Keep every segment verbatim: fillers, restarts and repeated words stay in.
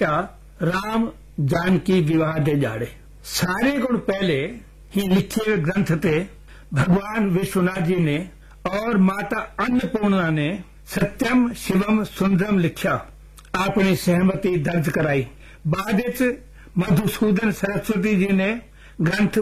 लिखिया राम जानकी विवाह दे जाड़े। सारे गुण पहले ही लिखे हुए ग्रंथ थे भगवान विश्वनाथ जी ने और माता अन्नपूर्णा ने सत्यम शिवम सुंदरम लिखिया अपनी सहमति दर्ज कराई। बाद विच मधुसूदन सरस्वती जी ने ग्रंथ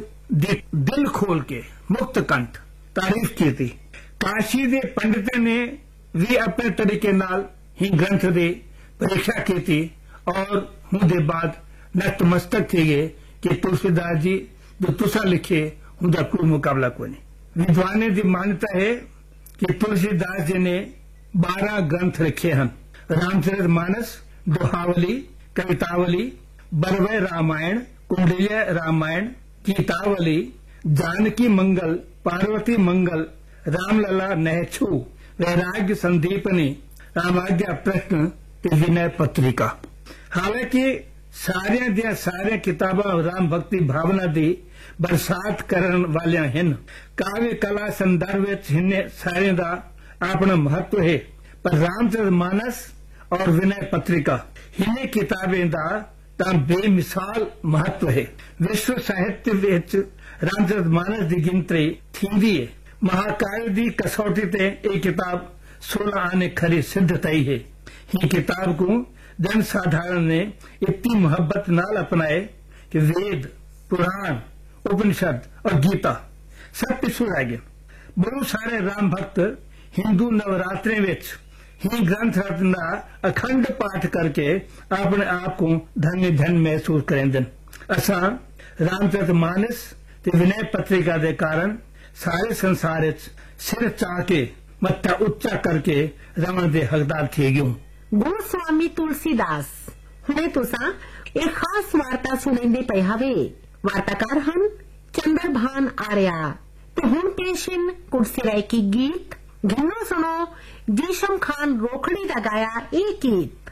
दिल खोल के मुक्त कंठ तारीफ की थी। काशी दे पंडित ने भी अपने तरीके नाल ही ग्रंथ की परीक्षा की थी और उनके बाद नतमस्तक थे गए कि तुलसीदास जी जो तुसा लिखे उनका कोई मुकाबला कोई नहीं। विद्वाने की मान्यता है कि तुलसीदास जी ने बारह ग्रंथ लिखे हैं। रामचरित मानस, दोहावली, कवितावली, बरवय रामायण, कुंडलीय रामायण, गीतावली, जानकी मंगल, पार्वती मंगल, रामलला नहछु, वैराग्य संदीपनी, रामाज्ञा प्रश्न ते विनय पत्रिका। हालांकि सारिया दिया सारिया किताबां राम भक्ति भावना दी बरसात करन वालियां हन। काव्य कला संदर्भ विच हिने सारे दा अपना महत्व है, पर रामचरित मानस और विनय पत्रिका हिने किताबें दा तां बेमिसाल महत्व है। विश्व साहित्य विच रामचरित मानस दी गिनती थींदी है। महाकाव्य दी कसौटी ते एक किताब सोलह आने खरी सिद्ध तई है। ही किताब को जन साधारण ने इतनी मोहब्बत नाल अपनाए कि वेद, पुराण, उपनिषद और गीता सब पिछू रह गए। बहुत सारे राम भक्त हिंदू नवरात्रे विच ही ग्रंथ रत्न का अखंड पाठ करके अपने आप को धन्य धन महसूस करेंदन। असा रामचरित मानस ते विनय पत्रिका दे कारण सारे संसार विच सिर चा के मत्था उच्चा करके रमन दे हकदार थे गयूं। गोस्वामी तुलसीदास हुणे तुसा एक खास वार्ता सुनेंदे पए हवे। वार्ताकार हन चंद्रभान आर्या। तो हुण पेशिन कुर्सी की गीत घिनो सुनो जीशम खान रोखड़ी दा गाया एक गीत।